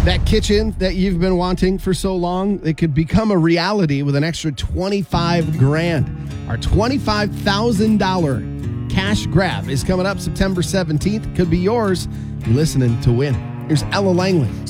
That kitchen that you've been wanting for so long, it could become a reality with an extra $25,000. Our $25,000 cash grab is coming up September 17th. Could be yours. You're listening to win. Here's Ella Langley.